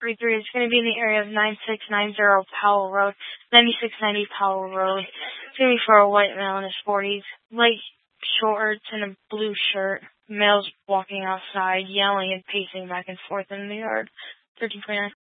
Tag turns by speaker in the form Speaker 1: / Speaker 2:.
Speaker 1: 33. It's going to be in the area of 9690 Powell Road, 9690 Powell Road. It's going to be for a white male in his 40s, light shorts and a blue shirt. Male's walking outside, yelling and pacing back and forth in the yard. 1329.